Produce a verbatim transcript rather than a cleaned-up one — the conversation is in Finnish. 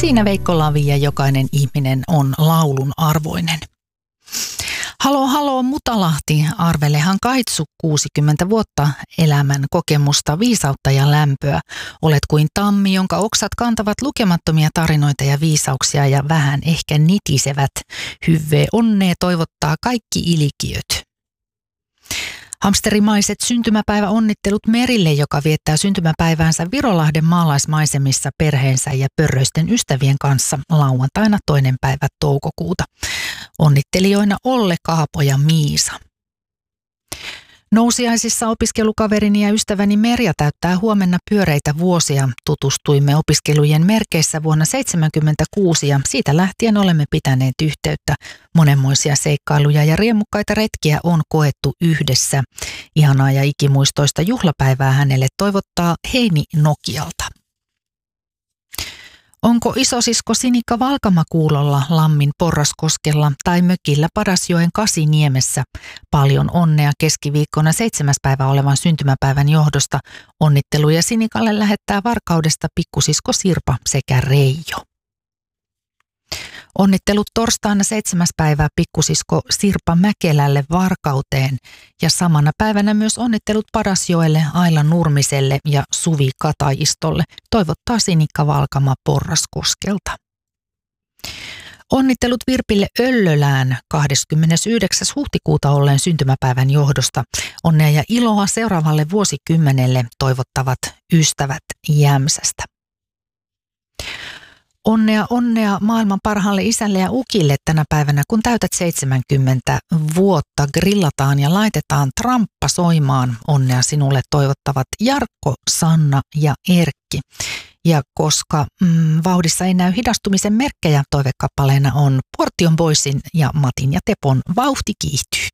Siinä Veikko Lavi ja jokainen ihminen on laulun arvoinen. Halo, halo Mutalahti, arvelehan kaitsu kuusikymmentä vuotta elämän kokemusta, viisautta ja lämpöä. Olet kuin tammi, jonka oksat kantavat lukemattomia tarinoita ja viisauksia ja vähän ehkä nitisevät. Hyvve onnea toivottaa kaikki ilikiöt. Hamsterimaiset syntymäpäiväonnittelut Merille, joka viettää syntymäpäiväänsä Virolahden maalaismaisemissa perheensä ja pörröisten ystävien kanssa lauantaina toinen päivä toukokuuta. Onnittelijoina Olle, Kaapo ja Miisa. Nousiaisissa opiskelukaverini ja ystäväni Merja täyttää huomenna pyöreitä vuosia. Tutustuimme opiskelujen merkeissä vuonna seitsemänkymmentäkuusi ja siitä lähtien olemme pitäneet yhteyttä. Monenmoisia seikkailuja ja riemukkaita retkiä on koettu yhdessä. Ihanaa ja ikimuistoista juhlapäivää hänelle toivottaa Heini Nokialta. Onko isosisko Sinikka Valkamakuulolla, Lammin Porraskoskella tai mökillä Padasjoen Kasiniemessä? Paljon onnea keskiviikkona seitsemäs päivä olevan syntymäpäivän johdosta. Onnitteluja Sinikalle lähettää Varkaudesta pikkusisko Sirpa sekä Reijo. Onnittelut torstaina seitsemäs päivää pikkusisko Sirpa Mäkelälle Varkauteen ja samana päivänä myös onnittelut Padasjoelle, Aila Nurmiselle ja Suvi Kataistolle. Toivottaa Sinikka Valkama Porraskoskelta. Onnittelut Virpille Öllölään kahdeskymmenesyhdeksäs huhtikuuta olleen syntymäpäivän johdosta. Onnea ja iloa seuraavalle vuosikymmenelle toivottavat ystävät Jämsästä. Onnea, onnea maailman parhaalle isälle ja ukille tänä päivänä, kun täytät seitsemänkymmentä vuotta. Grillataan ja laitetaan tramppa soimaan. Onnea sinulle toivottavat Jarkko, Sanna ja Erkki. Ja koska mm, vauhdissa ei näy hidastumisen merkkejä, toivekappaleena on Portion Boysin ja Matin ja Tepon Vauhti kiihtyy.